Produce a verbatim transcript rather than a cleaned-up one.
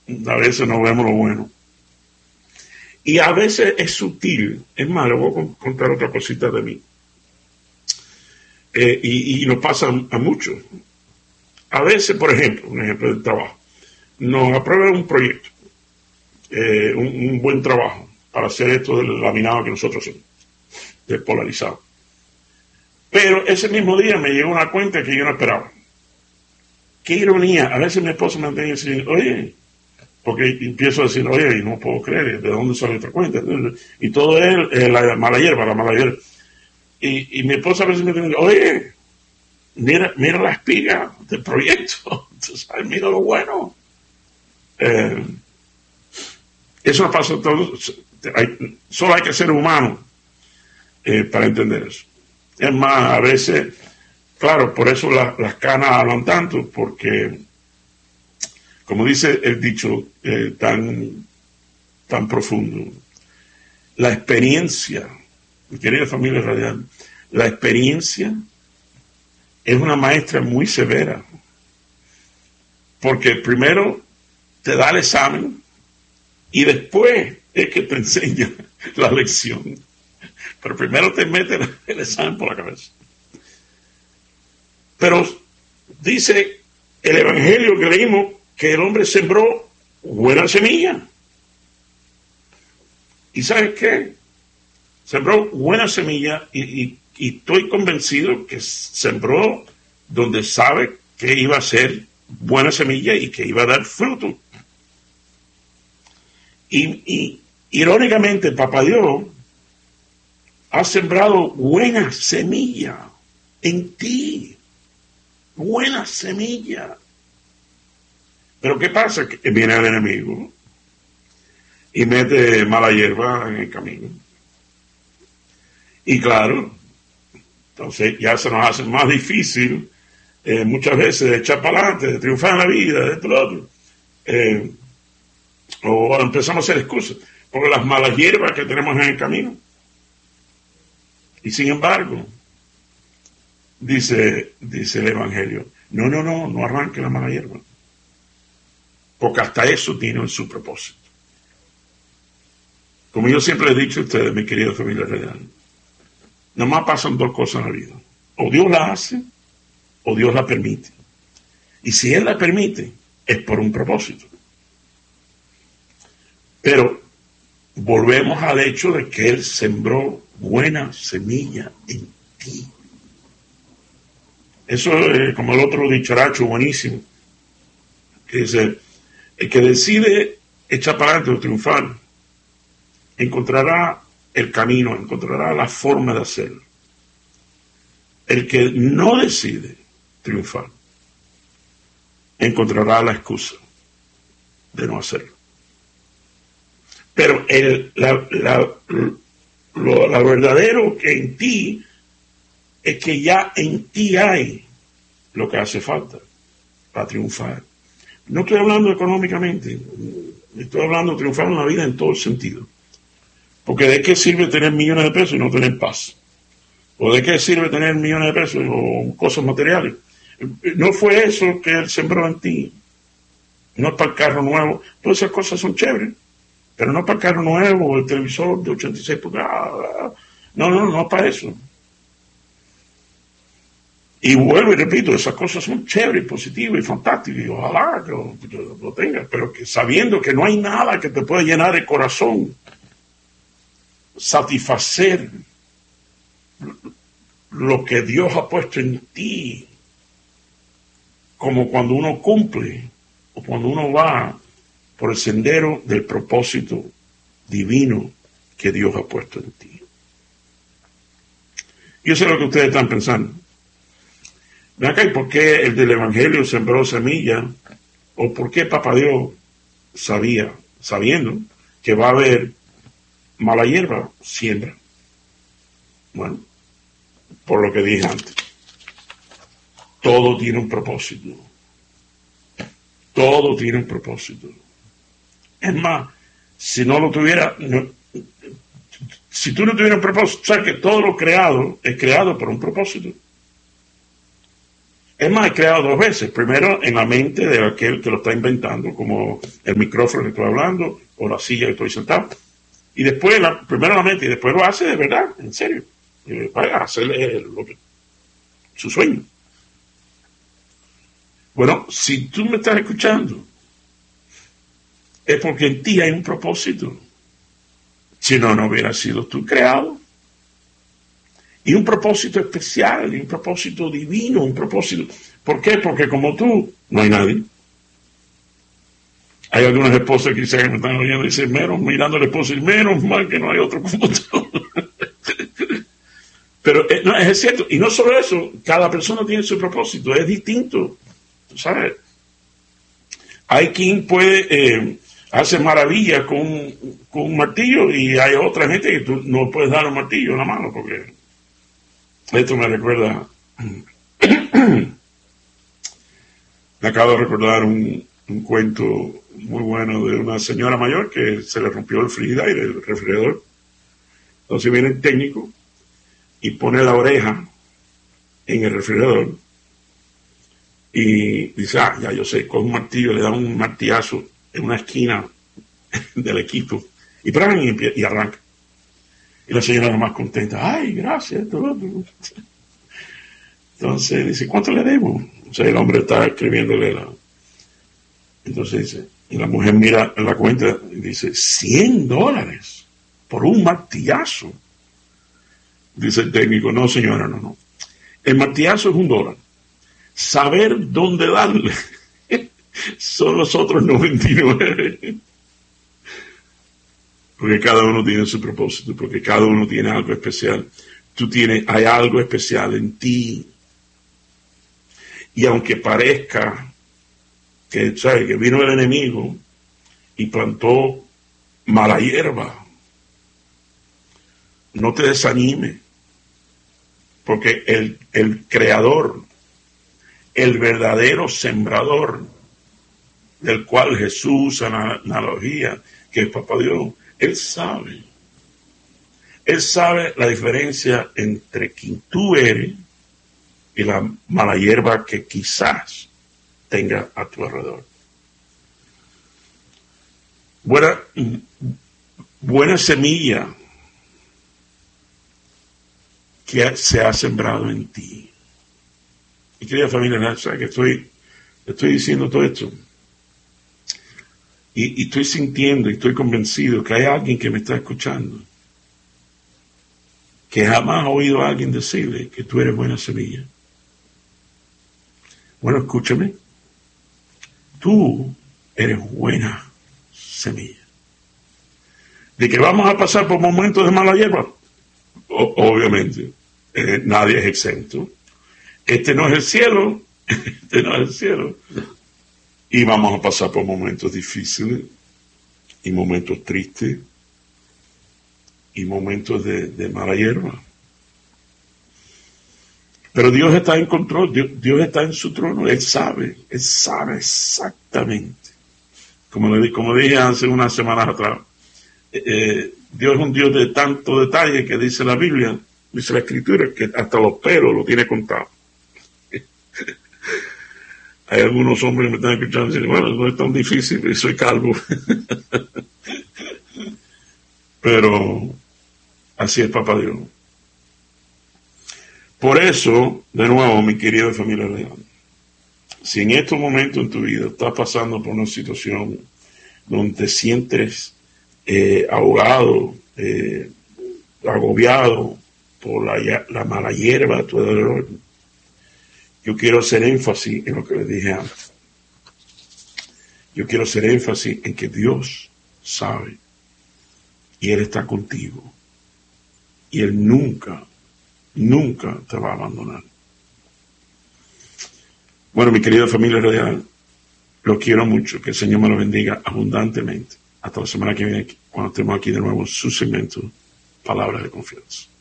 A veces no vemos lo bueno. Y a veces es sutil. Es más, le voy a contar otra cosita de mí. Eh, y, y nos pasa a muchos. A veces, por ejemplo, un ejemplo del trabajo, nos aprueban un proyecto, eh, un, un buen trabajo para hacer esto del laminado que nosotros hacemos, del polarizado. Pero ese mismo día me llegó una cuenta que yo no esperaba. Qué ironía. A veces mi esposa me tenía que decir, oye, porque empiezo a decir, oye, y no puedo creer, ¿de dónde sale esta cuenta? Y todo es eh, la mala hierba, la mala hierba. Y, y mi esposa a veces me dice, oye, mira, mira la espiga del proyecto, ¿sabes? Mira lo bueno. Eh, eso pasa todo. Hay, solo hay que ser humano eh, para entender eso. Es más, a veces, claro, por eso la, las canas hablan tanto, porque, como dice el dicho eh, tan, tan profundo, la experiencia, mi querida familia radial, la experiencia es una maestra muy severa, porque primero te da el examen y después es que te enseña la lección. Pero primero te mete el examen por la cabeza. Pero dice el evangelio que leímos que el hombre sembró buena semilla. ¿Y sabes qué? Sembró buena semilla y, y, y estoy convencido que sembró donde sabe que iba a ser buena semilla y que iba a dar fruto. Y, y irónicamente, Papá Dios ha sembrado buena semilla en ti. Buena semilla. Pero ¿qué pasa? Que viene el enemigo y mete mala hierba en el camino. Y claro, entonces ya se nos hace más difícil eh, muchas veces de echar para adelante, de triunfar en la vida, de esto, lo otro. Eh, o empezamos a hacer excusas por las malas hierbas que tenemos en el camino. Y sin embargo, dice, dice el Evangelio, no, no, no, no arranque la mala hierba. Porque hasta eso tiene su propósito. Como yo siempre he dicho a ustedes, mi querida familia real, nomás pasan dos cosas en la vida. O Dios la hace, o Dios la permite. Y si Él la permite, es por un propósito. Pero volvemos al hecho de que Él sembró buena semilla en ti. Eso es como el otro dicharacho buenísimo, que dice, el que decide echar para adelante o triunfar, encontrará el camino, encontrará la forma de hacerlo. El que no decide triunfar, encontrará la excusa de no hacerlo. Pero el la, la, lo, la verdadero que en ti es que ya en ti hay lo que hace falta para triunfar. No estoy hablando económicamente, estoy hablando de triunfar en la vida en todo el sentido. Porque ¿de qué sirve tener millones de pesos y no tener paz? ¿O de qué sirve tener millones de pesos o cosas materiales? No fue eso que Él sembró en ti. No es para el carro nuevo. Todas esas cosas son chéveres. Pero no para el carro nuevo o el televisor de ochenta y seis pulgadas. No, no, no es para eso. Y vuelvo y repito, esas cosas son chéveres, positivas y fantásticas. Y ojalá que lo, que lo tengas. Pero que sabiendo que no hay nada que te pueda llenar el corazón, satisfacer lo que Dios ha puesto en ti, como cuando uno cumple o cuando uno va por el sendero del propósito divino que Dios ha puesto en ti. Yo sé lo que ustedes están pensando. Ven acá, ¿y por qué el del Evangelio sembró semilla? ¿O por qué Papá Dios sabía, sabiendo que va a haber mala hierba, siembra? Bueno, por lo que dije antes, todo tiene un propósito. Todo tiene un propósito. Es más, si no lo tuviera, no, si tú no tuvieras un propósito, sabes que todo lo creado es creado por un propósito. Es más, he creado dos veces. Primero en la mente de aquel que lo está inventando, como el micrófono que estoy hablando, o la silla que estoy sentado. Y después, la, primero en la mente, y después lo hace de verdad, en serio. Eh, para hacer eh, lo que, su sueño. Bueno, si tú me estás escuchando, es porque en ti hay un propósito. Si no, no hubiera sido tú creado. Y un propósito especial, y un propósito divino, un propósito... ¿Por qué? Porque como tú, no hay nadie. Hay algunas esposas que quizás me están oyendo y dicen, menos mirando al esposo, y menos mal que no hay otro como tú. Pero eh, no, es cierto. Y no solo eso, cada persona tiene su propósito, es distinto. ¿Sabes? Hay quien puede... Eh, hace maravillas con, con un martillo y hay otra gente que tú no puedes dar un martillo en la mano porque esto me recuerda me acabo de recordar un, un cuento muy bueno de una señora mayor que se le rompió el frigidaire, el refrigerador. Entonces viene el técnico y pone la oreja en el refrigerador y dice, ah, ya yo sé, con un martillo le da un martillazo en una esquina del equipo y, y, y arranca. Y la señora era más contenta. Ay, gracias. Entonces dice, ¿cuánto le debo? O sea, el hombre está escribiéndole la... Entonces dice, y la mujer mira en la cuenta y dice, cien dólares por un martillazo. Dice el técnico, no señora, no, no. El martillazo es un dólar. Saber dónde darle son los otros noventa y nueve. Porque cada uno tiene su propósito, porque cada uno tiene algo especial. Tú tienes, hay algo especial en ti. Y aunque parezca que, ¿sabes? Que vino el enemigo y plantó mala hierba, no te desanime, porque el, el creador, el verdadero sembrador, del cual Jesús analogía, que es Papá Dios, Él sabe. Él sabe la diferencia entre quien tú eres y la mala hierba que quizás tenga a tu alrededor. Buena, buena semilla que se ha sembrado en ti. Y querida familia, ¿sabes que estoy, estoy diciendo todo esto? Y, y estoy sintiendo y estoy convencido que hay alguien que me está escuchando que jamás ha oído a alguien decirle que tú eres buena semilla. Bueno, escúchame. Tú eres buena semilla. De que vamos a pasar por momentos de mala hierba, o, obviamente, eh, nadie es exento. Este no es el cielo, este no es el cielo. Y vamos a pasar por momentos difíciles y momentos tristes y momentos de, de mala hierba. Pero Dios está en control, Dios, Dios está en su trono, Él sabe, Él sabe exactamente. Como, le, como dije hace unas semanas atrás, eh, Dios es un Dios de tanto detalle que dice la Biblia, dice la Escritura, que hasta los pelos lo tiene contado. Hay algunos hombres que me están escuchando y dicen, bueno, no es tan difícil, soy calvo. Pero así es Papá Dios. Por eso, de nuevo, mi querida familia real, si en estos momentos en tu vida estás pasando por una situación donde te sientes eh, ahogado, eh, agobiado por la, la mala hierba a tu alrededor, yo quiero hacer énfasis en lo que les dije antes. Yo quiero hacer énfasis en que Dios sabe y Él está contigo. Y Él nunca, nunca te va a abandonar. Bueno, mi querida familia radial, los quiero mucho. Que el Señor me lo bendiga abundantemente. Hasta la semana que viene, cuando estemos aquí de nuevo en su segmento, Palabras de Confianza.